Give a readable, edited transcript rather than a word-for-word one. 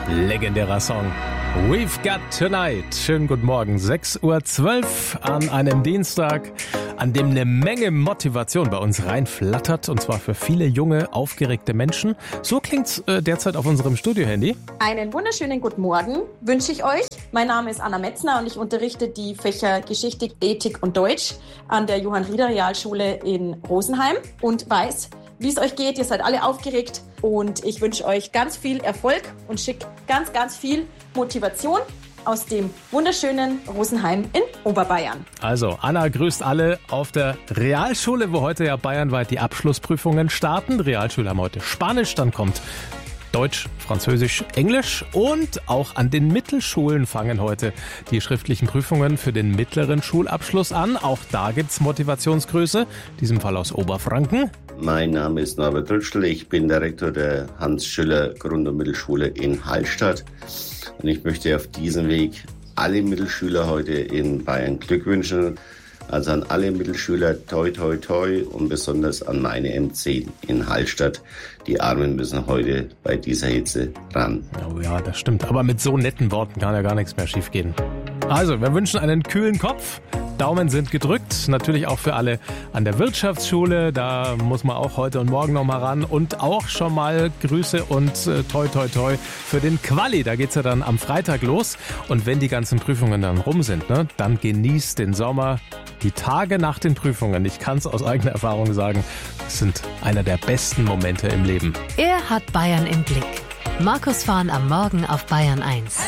Legendärer Song. We've Got Tonight. Schönen guten Morgen. 6:12 Uhr an einem Dienstag, an dem eine Menge Motivation bei uns reinflattert. Und zwar für viele junge, aufgeregte Menschen. So klingt's derzeit auf unserem Studio-Handy. Einen wunderschönen guten Morgen wünsche ich euch. Mein Name ist Anna Metzner und ich unterrichte die Fächer Geschichte, Ethik und Deutsch an der Johann-Rieder-Realschule in Rosenheim und weiß, wie es euch geht. Ihr seid alle aufgeregt und ich wünsche euch ganz viel Erfolg und schicke ganz, ganz viel Motivation aus dem wunderschönen Rosenheim in Oberbayern. Also, Anna grüßt alle auf der Realschule, wo heute ja bayernweit die Abschlussprüfungen starten. Die Realschule haben heute Spanisch, dann kommt Deutsch, Französisch, Englisch und auch an den Mittelschulen fangen heute die schriftlichen Prüfungen für den mittleren Schulabschluss an. Auch da gibt's Motivationsgrüße, in diesem Fall aus Oberfranken. Mein Name ist Norbert Rütschel, ich bin der Rektor der Hans-Schüller-Grund- und Mittelschule in Hallstatt und ich möchte auf diesem Weg alle Mittelschüler heute in Bayern Glück wünschen. Also an alle Mittelschüler toi toi toi und besonders an meine M10 in Hallstatt. Die Armen müssen heute bei dieser Hitze ran. Oh ja, das stimmt. Aber mit so netten Worten kann ja gar nichts mehr schiefgehen. Also, wir wünschen einen kühlen Kopf. Daumen sind gedrückt. Natürlich auch für alle an der Wirtschaftsschule. Da muss man auch heute und morgen noch mal ran. Und auch schon mal Grüße und toi toi toi für den Quali. Da geht's ja dann am Freitag los. Und wenn die ganzen Prüfungen dann rum sind, ne, dann genießt den Sommer. Die Tage nach den Prüfungen, ich kann es aus eigener Erfahrung sagen, sind einer der besten Momente im Leben. Er hat Bayern im Blick. Markus Fahn am Morgen auf Bayern 1.